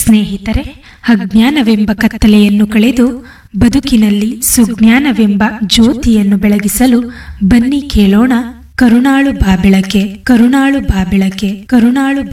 ಸ್ನೇಹಿತರೆ, ಅಜ್ಞಾನವೆಂಬ ಕತ್ತಲೆಯನ್ನು ಕಳೆದು ಬದುಕಿನಲ್ಲಿ ಸುಜ್ಞಾನವೆಂಬ ಜ್ಯೋತಿಯನ್ನು ಬೆಳಗಿಸಲು ಬನ್ನಿ ಕೇಳೋಣ ಕರುಣಾಳು ಬಾಬೆಳಕೆ, ಕರುಣಾಳು ಬಾಬೆಳಕೆ, ಕರುಣಾಳು